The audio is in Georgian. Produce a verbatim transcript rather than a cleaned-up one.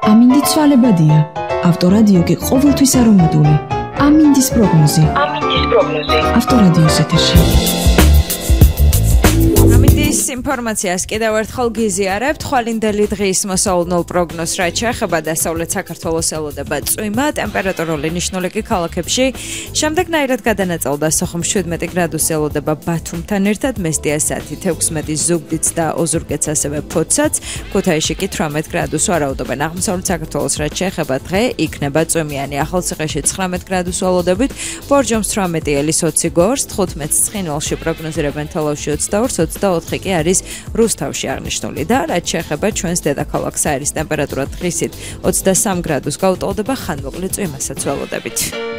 ამინდი ცვალებადია. ავტორადიო კი ყოველთვის არომატული. ამინდის პროგნოზი. ამინდის პროგნოზი. ავტორადიოს ეთერში. ამინდის ინფორმაციას კიდევ ერთხელ გიზიარებთ. ხვალინდელი დღის მოსავალ პროგნოზს რაც შეეხება დასავლეთ საქართველოს ელოდება წვიმა, ტემპერატურული ნიშნულები ქალაქებში შემდეგნაირად გადანაწილდა. სოხუმში შვიდმეტი გრადუსი ელოდება ბათუმთან ერთად, მესტიასათი თექვსმეტი ზუგდიდს და ოზურგეთს ასევე ფოთსაც, ქუთაისში კი თვრამეტ გრადუსს ვარაუდობენ. აღმოსავლეთ საქართველოს რაც შეეხება დღე იქნება წვიმიანი, ახალციხეში ცხრამეტ გრადუსს ველოდებით, ბორჯომს თვრამეტი, ელის ოცი გორს, თხუთმეტს ცხინვალში პროგნოზირებენ თელავში ოცდაორს, ოცდაოთხი კი არის რუსთავში აღნიშნული და რაც შეეხება ჩვენს დედაქალაქ საერის ტემპერატურა დღისით ოცდასამ გრადუსს გაუტოლდება, ხანმოკლე წვიმასაც ველოდებით.